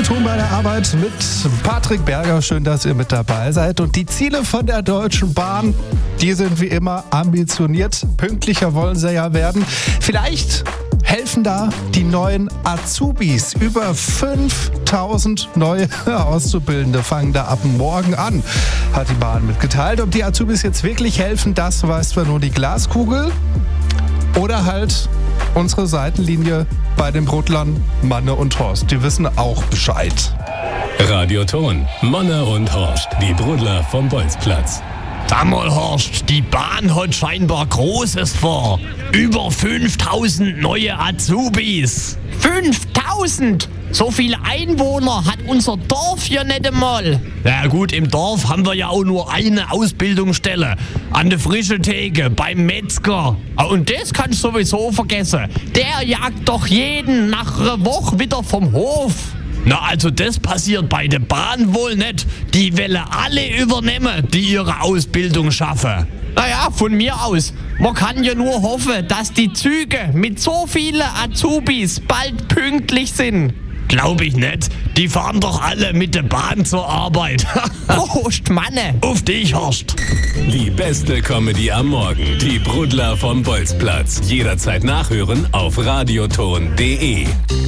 Ton bei der Arbeit mit Patrick Berger. Schön, dass ihr mit dabei seid. Und die Ziele von der Deutschen Bahn, die sind wie immer ambitioniert. Pünktlicher wollen sie ja werden. Vielleicht helfen da die neuen Azubis. Über 5000 neue Auszubildende fangen da ab morgen an, hat die Bahn mitgeteilt. Ob die Azubis jetzt wirklich helfen, das weiß zwar nur die Glaskugel. Oder halt unsere Seitenlinie bei den Brudlern Manne und Horst. Die wissen auch Bescheid. Radioton, Manne und Horst, die Brudler vom Bolzplatz. Sag mal, Horst, die Bahn hat scheinbar Großes vor. Über 5000 neue Azubis. 5000? So viele Einwohner hat unser Dorf hier nicht einmal. Ja gut, im Dorf haben wir ja auch nur eine Ausbildungsstelle. An der frischen Theke, beim Metzger. Und das kannst du sowieso vergessen. Der jagt doch jeden nach einer Woche wieder vom Hof. Na, also das passiert bei der Bahn wohl nicht. Die wollen alle übernehmen, die ihre Ausbildung schaffen. Naja, von mir aus. Man kann ja nur hoffen, dass die Züge mit so vielen Azubis bald pünktlich sind. Glaube ich nicht. Die fahren doch alle mit der Bahn zur Arbeit. Prost, Manne. Auf dich, Horst. Die beste Comedy am Morgen. Die Brudler vom Bolzplatz. Jederzeit nachhören auf radioton.de.